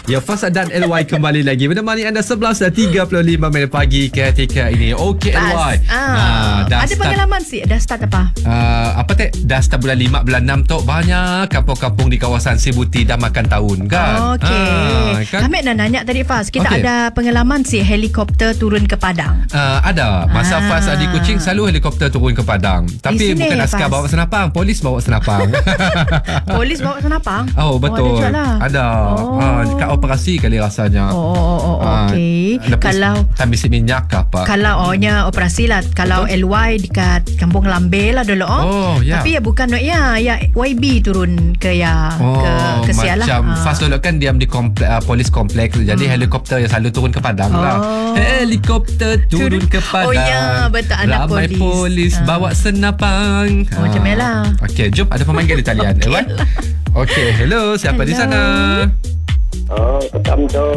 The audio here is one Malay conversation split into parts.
Ya, Fas dan LY kembali lagi menemani anda 11.35 minit pagi ketika ini. Okey LY. Ada pengalaman sih. Dah start apa? Apa teh? Dah start bulan 5, bulan 6 tu banyak kampung-kampung di kawasan Sibuti dah makan tahun kan. Okey. Kan? Kami nak nanya tadi Fas. Kita Okey. ada pengalaman sih helikopter turun ke Padang. Ada. Masa Fas di Kuching selalu helikopter turun ke Padang. Tapi sini, bukan askar Fas. bawa senapang, polis bawa senapang. Polis bawa senapang? Oh betul. Ada juga lah. Ada. Kat operasi kali rasanya. Okey. Kalau habis minyak ke apa? Kalau operasi lah. Kalau LY dekat Kampung Lambe lah dulu. Ya. Tapi bukan ya YB turun ke ke Sial lah. Macam Fas dulu kan diam di polis kompleks. Jadi helikopter yang selalu turun ke Padang lah. Helikopter turun ke Padang. Oh ya, betul, anak ramai polis bawa senapang. Macam ni lah. Okey, jom ada pemanggil di talian. Okey, hello, siapa di sana? Pak Tam tu.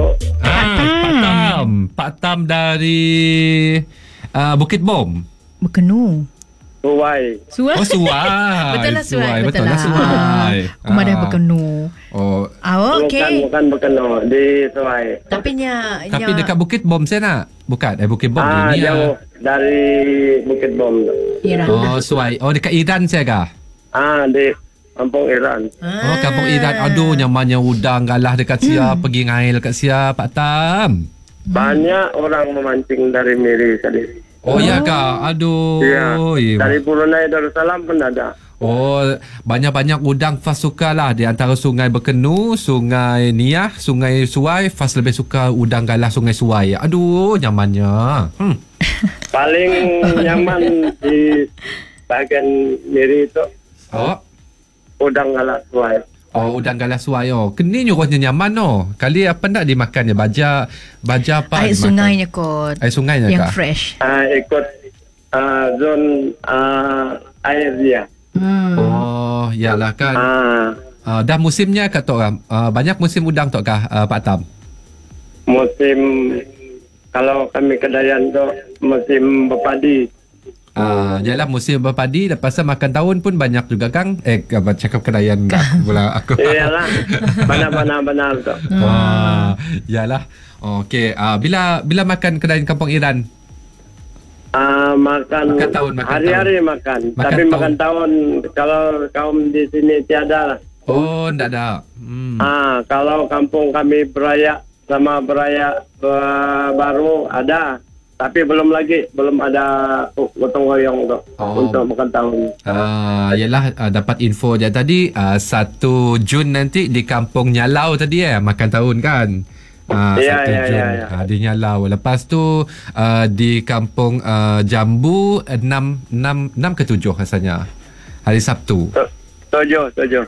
Pak Tam dari Bukit Bom. Berkenu. Suai. Suai. Oh, Suai. Betul lah Suai. Betul lah Suai. Rumah dah berkenu. Okey. Bukan berkenu di Suai. Tapi dekat Bukit Bom saya nak. Bukan, Bukit Bom ni. Jauh dari Bukit Bom tu. Iran. Suai. Dekat Iran saya kah? Di Kampung Iran. Kampung Iran. Aduh, nyamannya udang galah dekat sia, pergi ngail kat sia, Pak Tam. Banyak orang memancing dari Miri tadi. Ya kah? Aduh. Ya. Dari Brunei Darussalam pun ada. Banyak-banyak udang Fas suka lah. Di antara Sungai Berkenu, Sungai Niah, Sungai Suai, Fas lebih suka udang galah Sungai Suai. Aduh, nyamannya. Paling nyaman di bahagian Miri itu udang galak Suai. Udang galah Suai. Keni nyuruhnya nyaman Kali apa nak dimakannya? Baja apa? Air sungainya kot. Air sungainya yang kah? fresh. Ikut zon air dia. Yalah kan. Dah musimnya kat tok orang. Banyak musim udang tok kah Pak Tam? Musim kalau kami Kedayan tu musim berpadi. Yalah musim berpadi. Lepas tu makan tahun pun banyak juga Kang. Cakap Kedayan pula aku. Iyalah. Benar tu. Yalah. Okey. Bila makan Kedayan Kampung Iran? Makan tahun, hari-hari makan. Tapi tahun. makan tahun kalau kaum di sini tiada lah. Ndak ada. Kalau kampung kami beraya sama beraya baru ada. Tapi belum ada gotong royong untuk makan tahun. Yalah, dapat info je tadi 1 Jun nanti di Kampung Nyalau tadi makan tahun kan. 1 Jun di Nyalau. Lepas tu di Kampung Jambu 6 ke 7 rasanya. Hari Sabtu. 7. 7.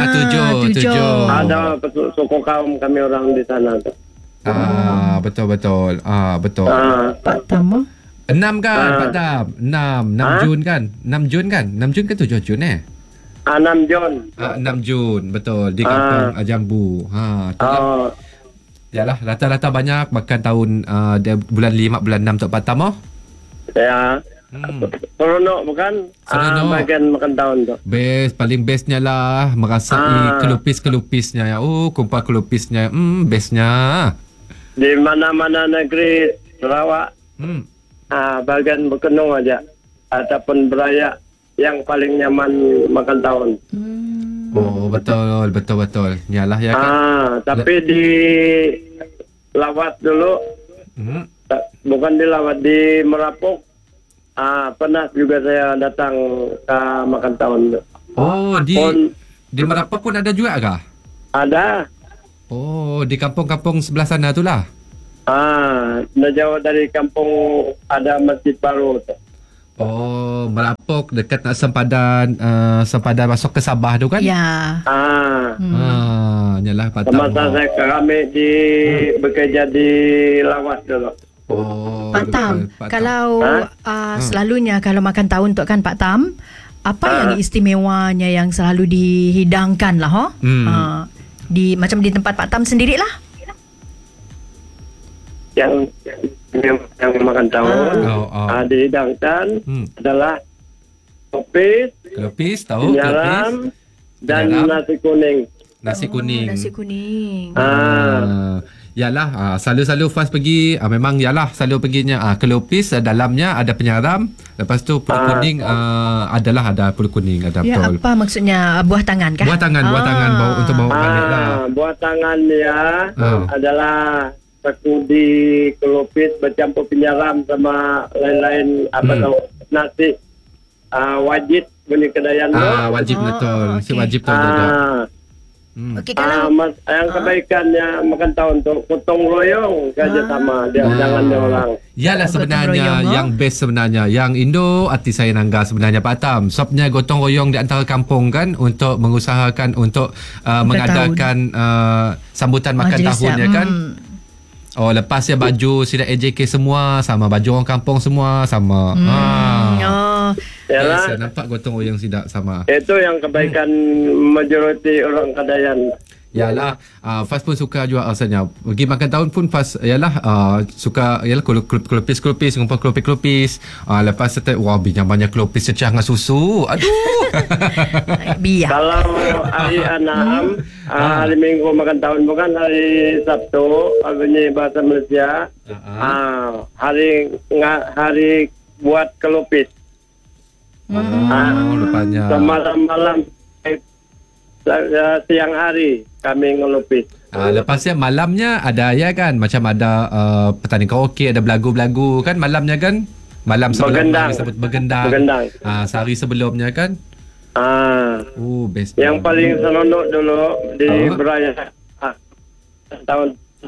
Ada suku kaum kami orang di sana tu. Betul. Betul. Pak Tam 6 kan Pak Tam? 6 Jun kan? 6 Jun kan? 6 Jun ke 7 Jun 6 Jun. 6 Jun betul di Kampung Jambu. Yalah, rata-rata banyak makan tahun bulan 5 bulan 6 Tok Pak Tam Ya. Seronok bukan? Seronok. Bagian makan tahun tu. Paling bestnya lah merasai kelupis-kelupisnya. Kumpul kelupisnya. Bestnya. Di mana-mana negeri Sarawak, bagian Berkenu aja ataupun beraya yang paling nyaman makan tahun. Betul. Yalah ya kan. Tapi di Lawat dulu, bukan di Lawat, di Merapuk. Pernah juga saya datang ke makan tahun. Di Merapuk pun ada juga kah? Ada. Di kampung-kampung sebelah sana tu lah. Dah jauh dari kampung ada masjid baru tu. Merapuk dekat nak sempadan masuk ke Sabah tu kan? Ya. Yalah Pak Tam. Masa saya kami bekerja di Lawat dulu. Pak Tam, kalau selalunya kalau makan tahun tu kan Pak Tam, apa yang istimewanya yang selalu dihidangkan lah macam di tempat Pak Tam sendirilah? Yang makan tahun dihidangkan adalah kopis, tahu penyalam dan nasi kuning. Nasi kuning. Nasi kuning. Yalah, selalu Faz pergi, memang yalah selalu perginya ke Lopis, dalamnya ada penyaram, lepas tu pulut kuning, ada pulut kuning, ada Ya, betul. apa maksudnya, buah tangan kah? Buah tangan bawa untuk bawa balik lah. Buah tangan dia adalah sekudi kelopis bercampur penyaram sama lain-lain nasi wajib bunyi kedayan tu. Wajib betul. Si okey. wajib tu juga. Okey, kalau Yang kebaikannya makan tahun tu gotong royong kerja sama dia jangan dia orang. Yalah sebenarnya royong, yang best sebenarnya yang Indo arti saya Nangga sebenarnya Pak Tam. Sebabnya gotong royong di antara kampung kan untuk mengusahakan untuk mengadakan sambutan makan Majlis tahunnya kan. Lepas ya baju sila AJK semua sama, baju orang kampung semua sama. Yalah. Saya nampak gotong royong tidak sama. Itu yang kebaikan majoriti orang Kadayan. Yalah, Faz pun suka juga rasanya. Pergi makan tahun pun Faz suka kelopis, ngumpul kelopis. Lepas tu banyak kelopis secah dengan susu. Aduh. biar. Kalau hari 6 hari Minggu makan tahun bukan hari Sabtu, bunyi bahasa Malaysia. Hari buat kelopis. Rupanya. Malam-malam siang hari kami ngelupis. Lepasnya malamnya ada kan macam ada pertandingan karaoke, ada belagu-belagu kan malamnya kan. Malam sebelum disebut bergendang. Sehari sebelumnya kan. Best. Yang paling seronok dulu di beraya tahun.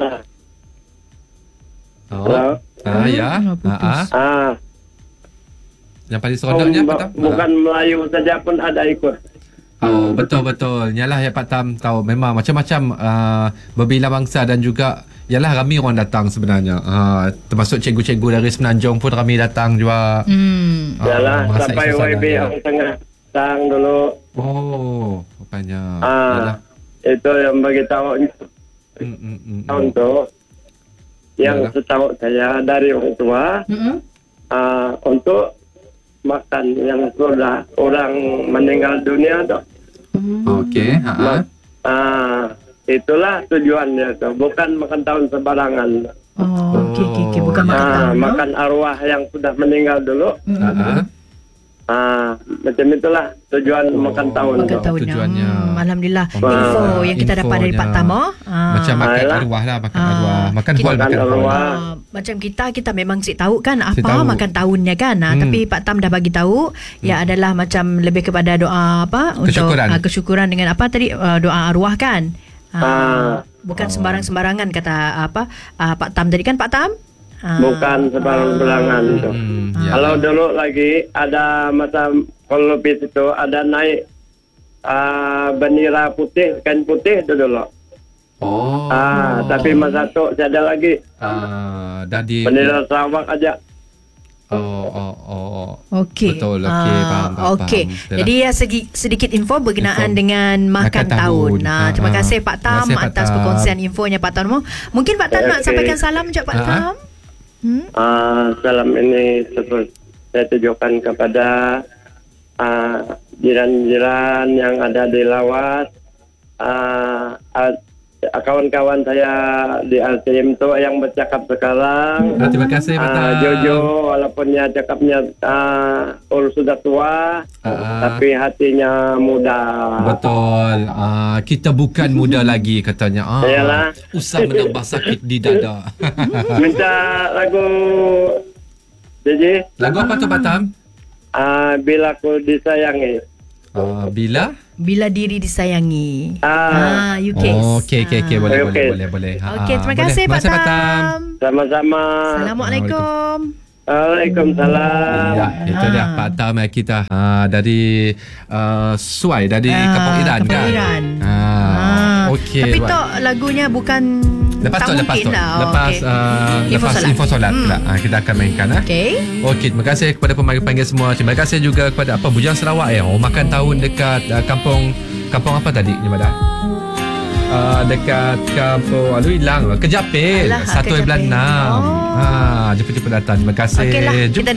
Yang paling seronoknya apa? Bukan Melayu saja pun ada ikut. Betul. Yalah ya Pak Tam tahu memang macam-macam berbilang bangsa dan juga yalah ramai orang datang sebenarnya. Termasuk cikgu-cikgu dari Semenanjung pun ramai datang juga. Yalah sampai YB orang tengah datang dulu. Rupanya. Itu yang bagi tahu tahun tu. Yang setahu saya dari orang tua untuk makan yang sudah orang meninggal dunia tu. Okey. Itulah tujuannya tu. Bukan makan tahun sembarangan. Okey. Bukan makan tahun. Makan arwah yang sudah meninggal dulu. Macam itulah tujuan makan tahun tu. Tujuannya. Alhamdulillah. Info yang kita dapat dari Pak Tam. Macam makan arwah lah, makan arwah. Makan arwah. Macam kita memang tahu kan apa makan tahunnya kan. Tapi Pak Tam dah bagi tahu adalah macam lebih kepada doa untuk kesyukuran dengan apa tadi doa arwah kan. Bukan sembarang-sembarangan kata Pak Tam tadi kan Pak Tam. Bukan sembarangan itu. Kalau dulu lagi ada macam kolopis itu ada naik bendera putih, kain putih itu dulu. Tapi masa tu ada lagi. Bendera Sarawak aja. Okey. Betul, faham. Okey. Jadi sedikit info berkenaan dengan makan tahun. Terima kasih Pak Tam atas perkongsian infonya Pak Tam. Mungkin Pak Tam nak sampaikan salam je Pak Tam. Salam ini saya tujukan kepada jiran-jiran yang ada di Lawas, kawan-kawan saya di Altim tu yang bercakap sekarang. Terima kasih Pak Tam. Jojo walaupun cakapnya sudah tua, tapi hatinya muda. Betul. Kita bukan muda lagi katanya. Usah menambah sakit di dada. Minta lagu JJ. Lagu apa tu Pak Tam? Bila Ku Disayangi. Bila diri disayangi. UK. Okey. Boleh. Okey, terima kasih Pak Tam. Sama-sama. Assalamualaikum. Waalaikumsalam. Ya, itu dia Pak Tam kita dari Suai dari Kampung Iran kan. Okey. Tapi tu lagunya bukan lepas info solat pula. Kita akan mainkan. Okey, terima kasih kepada pemanggil-pemanggil semua. Terima kasih juga kepada Bujang Sarawak makan tahun dekat kampung apa tadi ni pada dekat kampung hilang Kejapil 1 bulan 6. Jemput datang. Terima kasih. Okeylah, kita